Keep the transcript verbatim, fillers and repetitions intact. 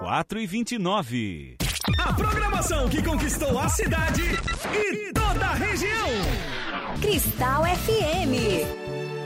quatro e vinte e nove. A programação que conquistou a cidade e toda a região. Cristal F M.